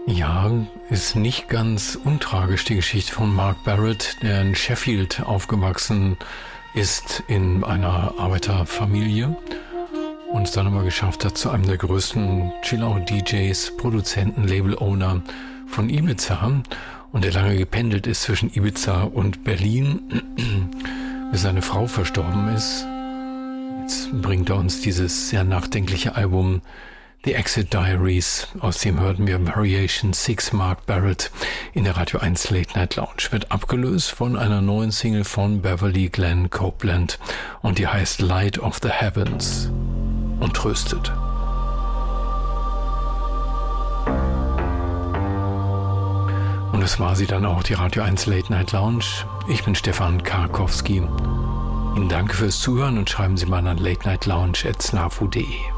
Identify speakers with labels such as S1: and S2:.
S1: Ja, ist nicht ganz untragisch die Geschichte von Mark Barrett, der in Sheffield aufgewachsen ist in einer Arbeiterfamilie und es dann aber geschafft hat, zu einem der größten Chill-Out-DJs, Produzenten, Label-Owner von Ibiza, und der lange gependelt ist zwischen Ibiza und Berlin, bis seine Frau verstorben ist. Jetzt bringt er uns dieses sehr nachdenkliche Album The Exit Diaries, aus dem hörten wir Variation 6 Mark Barrett in der Radio 1 Late Night Lounge. Wird abgelöst von einer neuen Single von Beverly Glenn Copeland und die heißt Light of the Heavens und tröstet. Und das war sie dann auch, die Radio 1 Late Night Lounge. Ich bin Stefan Karkowski. Ihnen danke fürs Zuhören und schreiben Sie mal an latenightlounge@snafu.de.